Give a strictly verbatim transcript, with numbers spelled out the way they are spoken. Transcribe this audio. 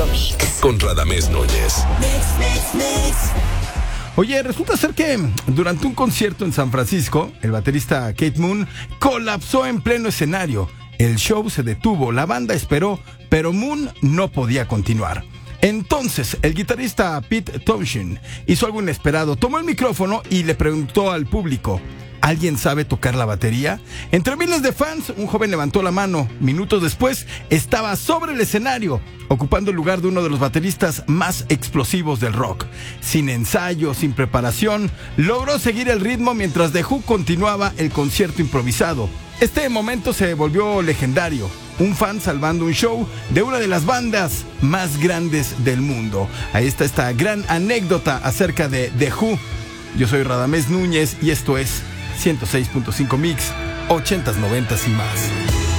punto mix. Con Radamés Núñez. Mix, mix, mix. Oye, resulta ser que durante un concierto en San Francisco, el baterista Keith Moon colapsó en pleno escenario. El show se detuvo, la banda esperó, pero Moon no podía continuar. Entonces, el guitarrista Pete Townshend hizo algo inesperado. Tomó el micrófono y le preguntó al público: ¿alguien sabe tocar la batería? Entre miles de fans, un joven levantó la mano. Minutos después, estaba sobre el escenario, ocupando el lugar de uno de los bateristas más explosivos del rock. Sin ensayo, sin preparación, logró seguir el ritmo mientras The Who continuaba el concierto improvisado. Este momento se volvió legendario. Un fan salvando un show de una de las bandas más grandes del mundo. Ahí está esta gran anécdota acerca de The Who. Yo soy Radamés Núñez y esto es ciento seis punto cinco Mix, ochentas, noventas y más.